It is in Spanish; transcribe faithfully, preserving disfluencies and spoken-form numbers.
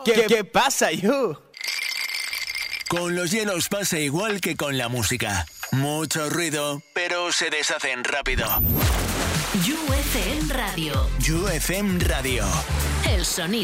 ¿Qué, qué pasa, you? Con los hielos pasa igual que con la música. Mucho ruido, pero se deshacen rápido. You F M Radio. You F M Radio. El sonido.